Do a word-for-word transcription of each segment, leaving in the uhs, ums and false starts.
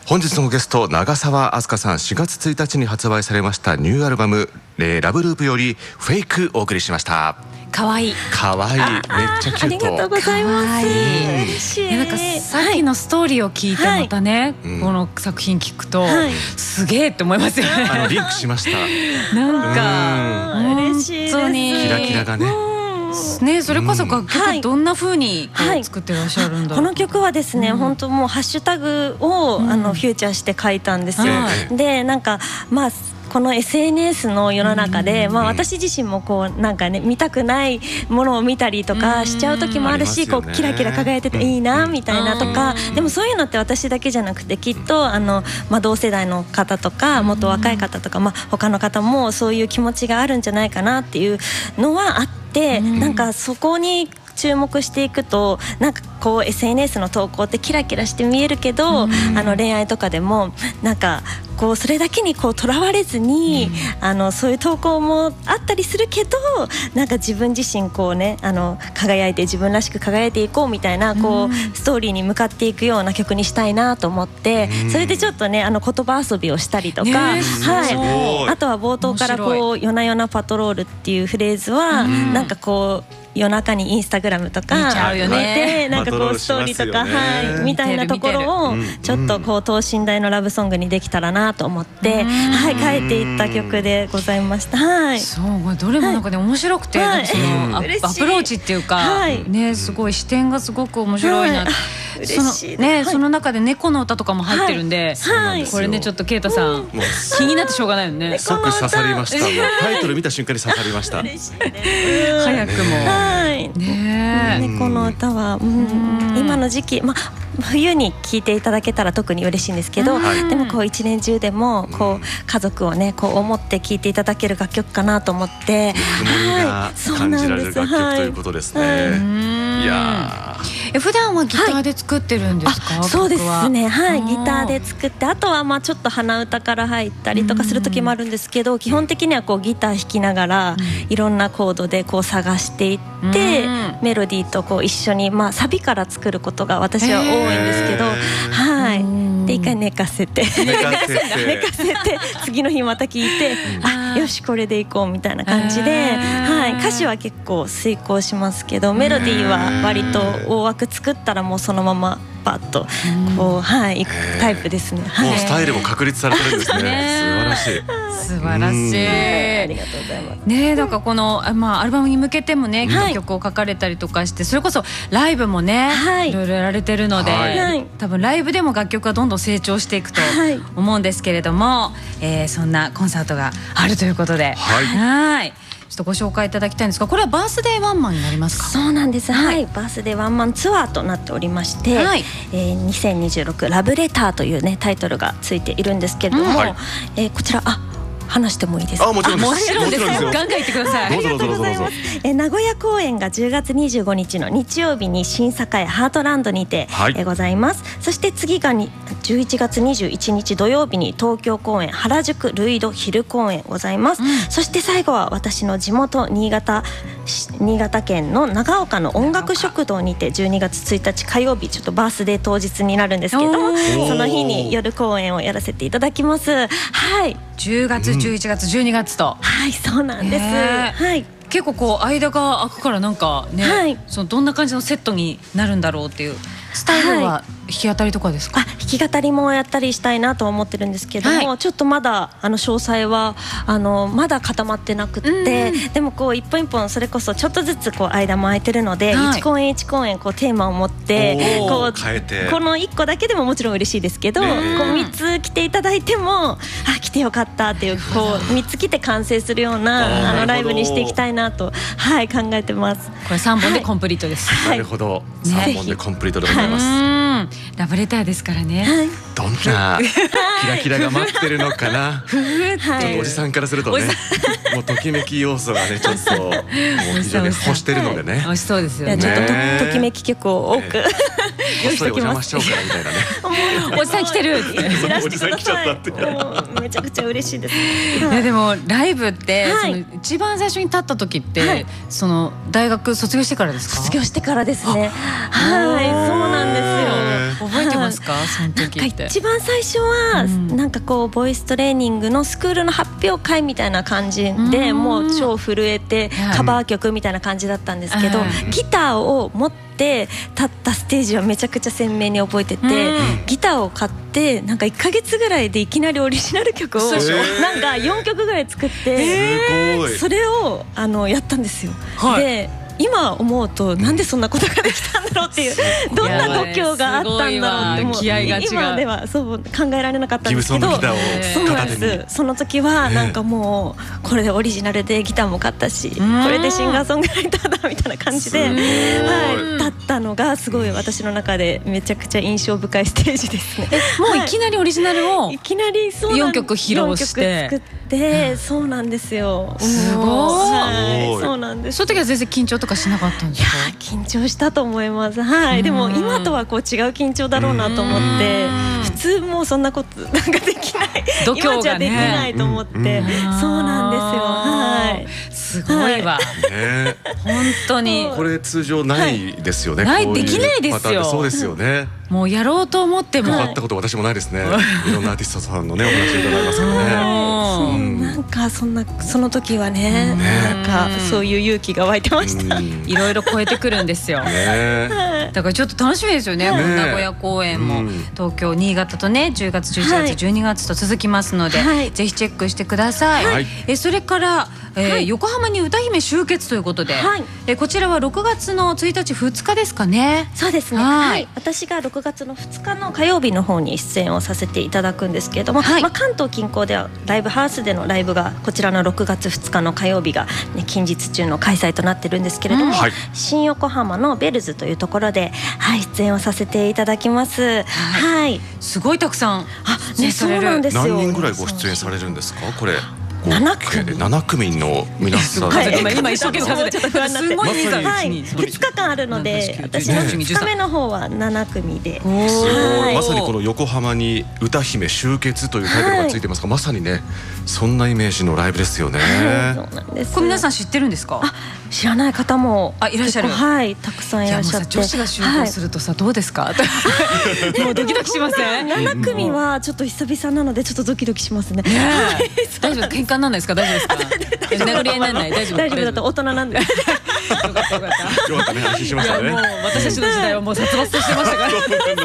本日のゲスト長澤明日香さん、しがつついたちに発売されましたニューアルバム、えー、ラブループよりフェイクお送りしました。 かわいいかわいい、めっちゃキュート。 ありがとうございます。嬉しい。 なんかさっきのストーリーを聞いてまたね、 はい、 この作品聞くと、 はい、 すげえって思いますよね。 あのリンクしました。 なんか嬉しいです。 本当にキラキラがね。 ね、それこそ楽曲どんな風にこう作ってらっしゃるんだろう。 この曲はですね、うん、本当もうハッシュタグを、うん、あのフューチャーして書いたんですよ。はい、でなんかまあこの エスエヌエス の世の中で、まあ、私自身もこうなんかね見たくないものを見たりとかしちゃう時もあるし、こうキラキラ輝いてていいなみたいなとか、でもそういうのって私だけじゃなくてきっとあの、まあ、同世代の方とかもっと若い方とか、まあ、他の方もそういう気持ちがあるんじゃないかなっていうのはあって、なんかそこに注目していくとなんかこう エスエヌエス の投稿ってキラキラして見えるけど、うん、あの恋愛とかでもなんかこうそれだけにこうとらわれずに、うん、あのそういう投稿もあったりするけど、なんか自分自身こうねあの輝いて自分らしく輝いていこうみたいなこう、うん、ストーリーに向かっていくような曲にしたいなと思って、うん、それでちょっとねあの言葉遊びをしたりとか、はい、あとは冒頭からこう夜な夜なパトロールっていうフレーズは、うん、なんかこう夜中にインスタグラムとか見てなんかこうストーリーとか、はい、みたいなところをちょっとこう等身大のラブソングにできたらなと思って、はい、書いていった曲でございました。はい、 そうこれどれもなんかね面白くて、はい、そのアプローチっていうか、はい、ねすごい視点がすごく面白いな。はい、そのね、はい、その中で猫の歌とかも入ってるんで、はい、これねちょっと啓太さん気になってしょうがないよね。 即刺さりました。タイトル見た瞬間に刺さりました。 早くも。はい、 ね猫の歌は、うん、今の時期、まあ冬に聴いていただけたら特に嬉しいんですけど、はい、でもこう一年中でもこう家族をねこう思って聴いていただける楽曲かなと思って、 ぬくもりが感じられる楽曲ということですね。はい、いやえ普段はギターで作ってるんですか？ はい、そうですね、はい、ギターで作って、あとはまあちょっと鼻歌から入ったりとかする時もあるんですけど、基本的にはこうギター弾きながらいろんなコードでこう探していってメロディーとこう一緒に、まあ、サビから作ることが私は多いんですけど、はい、で一回寝かせて寝かせて寝かせて次の日また聴いて、あよしこれでいこうみたいな感じで、はい、歌詞は結構遂行しますけどメロディーは割と大枠作ったらもうそのままパッとこう、はい、いくタイプですね。 もうスタイルも確立されてるんですね。素晴らしい。 素晴らしい。 ありがとうございます。 ね、だからこのまあアルバムに向けてもね、はい、曲を書かれたりとかして、それこそライブもね、はい、いろいろやられてるので、はい、多分ライブでも楽曲がどんどん成長していくと思うんですけれども、はい、えー、そんなコンサートがあるということで、はい、はいちょっとご紹介いただきたいんですが、これはバースデーワンマンになりますか？ そうなんです、はい、はい、バースデーワンマンツアーとなっておりまして、はい、えー、にせんにじゅうろくラブレターというねタイトルがついているんですけれども、うん、はい、えー、こちらあ話してもいいですか？ あ、もちろんです。 もちろんですよ。ガンガン言ってください。 どうぞどうぞどうぞどうぞ。 え名古屋公演がじゅうがつにじゅうごにちの日曜日に新栄ハートランドにて、はい、えございます。そして次がにじゅういちがつにじゅういちにち土曜日に東京公演原宿ルイド昼公演ございます。うん、そして最後は私の地元新潟新潟県の長岡の音楽食堂にてじゅうにがつついたち火曜日、ちょっとバースデー当日になるんですけども、その日に夜公演をやらせていただきます。はい。 じゅうがつ、じゅういちがつ、じゅうにがつと、 はい、そうなんです。はい。 結構こう間が空くからなんかね、はい、そのどんな感じのセットになるんだろうっていうスタイルは弾き語りとかですか？ あ、弾き語りもやったりしたいなとは思ってるんですけども、はい、ちょっとまだあの詳細はあのまだ固まってなくって、でもこう一本一本それこそちょっとずつこう間も空いてるので、はい、いち公演いち公演こうテーマを持ってこう変えて、このいっこだけでももちろん嬉しいですけど、こうみっつ来ていただいてもあ来てよかったっていうこうみっつ来て完成するようなあのライブにしていきたいなと、はい、考えてます。 これさんぼんでコンプリートです。 はい、なるほど、ね、さんぼんでコンプリートでございます。 はい、ラブレターですからね、はい、 どんなキラキラが待ってるのかな。ちょっとおじさんからするとね、もうときめき要素がねちょっともう非常に欲してるのでね、 美味しそうですよね。 ちょっと と, ときめき曲を多く、えー、 用意しておきます。お邪魔しちゃうからみたいなね。 おじさん来てるおじさん来ちゃったって。 めちゃくちゃ嬉しいです。 いやでもライブって、はい、その一番最初に立った時って、はい、その大学卒業してからですか？ 卒業してからですね。はい、そうなんですよ。 覚えてますか、その時って。 一番最初は、うん、なんかこうボイストレーニングのスクールの発表会みたいな感じで、もう超震えてカバー曲みたいな感じだったんですけど、ギターを持って立ったステージはめちゃくちゃ鮮明に覚えてて、ギターを買ってなんかいっかげつぐらいでいきなりオリジナル曲をなんかよんきょくぐらい作って、それをあのやったんですよ。で今思うとなんでそんなことができたんだろうっていう、どんな度胸があったんだろうってもう今ではそう考えられなかったんですけど、そうなんです。その時はなんかもうこれでオリジナルでギターも買ったし、これでシンガーソングライターだみたいな感じで、はい、だったのがすごい私の中でめちゃくちゃ印象深いステージですね。 もういきなりオリジナルをいきなりよんきょく披露して。 で、そうなんですよ。 すごい。 はい、そうなんです。 その時は全然緊張とかしなかったんですか？ いや緊張したと思います。はい。でも今とはこう違う緊張だろうなと思って、普通もうそんなことなんかできない。 度胸がね、 今じゃできないと思って、そうなんですよ。はい。 すごいわ。ね、本当に。 これ通常ないですよね。 ない、できないですよ。 そうですよね。 もうやろうと思っても。 かかったこと私もないですね。いろんなアーティストさんのねお話を伺いますけどね。 なんかそんなその時はね、なんかそういう勇気が湧いてました。 いろいろ超えてくるんですよ。だからちょっと楽しみですよね。名古屋公演も東京、新潟とねじゅうがつ、じゅういちがつ、じゅうにがつと続きますので、ぜひチェックしてください。えそれから横浜に歌姫集結ということで、えこちらはろくがつのついたち、ふつかですかね。 そうですね。はい。私がろくがつのふつかの火曜日の方に出演をさせていただくんですけれども、まあ関東近郊ではライブハウスでのライブがこちらのろくがつふつかの火曜日が、ね、近日中の開催となってるんですけれども、うんはい、新横浜のベルズというところで、はい、出演をさせていただきます。はい、はい、 すごいたくさんあ、ね、そうなんですよ。 何人ぐらいご出演されるんですかこれ？ ななくみななくみの皆さん、 はい、今今一生懸命数えてちょっと不安になって、 はい、ふつかかんあるので、私のふつかめの方はななくみで、 はい、まさにこの横浜に歌姫集結というタイトルがついてますが、はい、まさにねそんなイメージのライブですよね。 はい、そうなんです。 これ皆さん知ってるんですか？ あ、知らない方もあいらっしゃる。 はい、たくさんいらっしゃって。 女子が集合するとさ、はい、どうですか？もうドキドキしません？ ななくみはちょっと久々なのでちょっとドキドキしますね。 大丈夫？喧嘩にならないですか？大丈夫ですか？殴り合いにならない？大丈夫？ 大丈夫だと大人なんで。よかったよかった。よかったね、安心しましたね。 もう私たちの時代はもう殺伐としてましたから。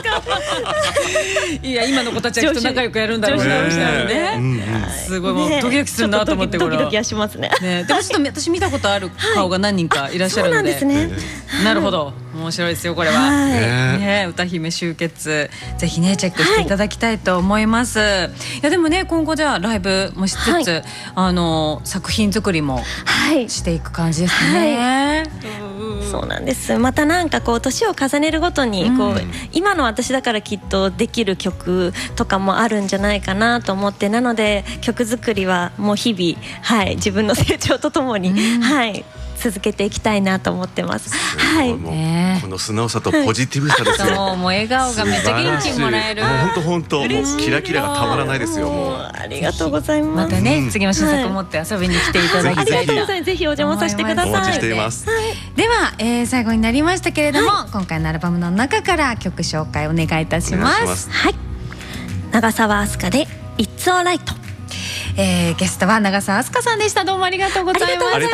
いや今の子たちはきっと仲良くやるんだろうなね。すごいもうドキドキするなと思ってこれ。 ドキドキはしますね。 でもちょっと私見たことある顔が何人かいらっしゃるので。 そうなんですね。 なるほど。面白いですよこれは。ね、歌姫集結ぜひねチェックしていただきたいと思います。いやでもね今後じゃあライブもしつつあの作品作りもしていく感じですね。 そうなんです。またなんかこう年を重ねるごとにこう、うん、今の私だからきっとできる曲とかもあるんじゃないかなと思って、なので曲作りはもう日々、はい、自分の成長とともに、うん、はい続けていきたいなと思ってます。はい。 この素直さとポジティブさですよ。 そう、もう笑顔がめっちゃ元気もらえる。 本当本当、もうキラキラがたまらないですよ。もうありがとうございます。 またね、次の新作を持って遊びに来ていただきたい。 ありがとうございます。ぜひお邪魔させてください。 お待ちしています。 では最後になりましたけれども、今回のアルバムの中から曲紹介お願いいたします。 はい。長澤明日香で It's Alright。 ゲストは長澤明日香さんでした。どうもありがとうございました。